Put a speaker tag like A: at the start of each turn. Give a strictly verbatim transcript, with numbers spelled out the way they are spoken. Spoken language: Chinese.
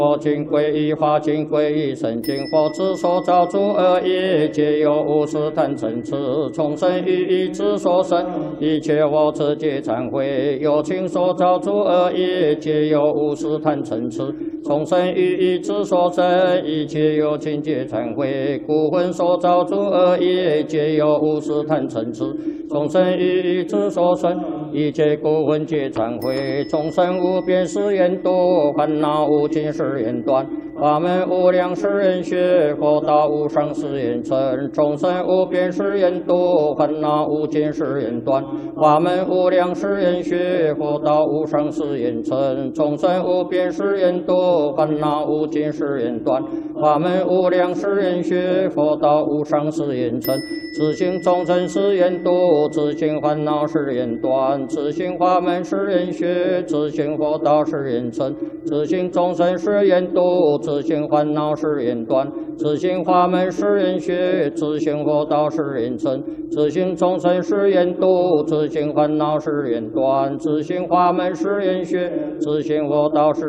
A: 佛经归一，法经归一，圣经佛之所造诸恶业，皆由无始贪嗔痴，从生于意之所生。一切佛此皆忏悔，有情所造诸恶业，皆由无始贪嗔痴，从生于意之所生。一切有情皆忏悔，故魂所造诸恶业，皆由无始贪嗔痴，从生于意之所生。一切故魂皆忏悔，众生无边誓愿度，烦恼无尽誓愿断，法门无量誓愿学，佛道无上誓愿成。众生无边誓愿度，烦恼无尽誓愿断，法门无量誓愿学，佛道无上誓愿成。众生无边誓愿度，烦恼无尽誓愿断，法门无量誓愿学，佛道无上誓愿成。自性众生誓愿度，自性烦恼誓愿断，自性法门誓愿学，自性佛道誓愿成。自性众生誓愿度，自性烦恼誓愿断，自性法门誓愿学，自性佛道誓愿成。自性众生誓愿度，自性烦恼誓愿断，自性法门誓愿学，自性佛道誓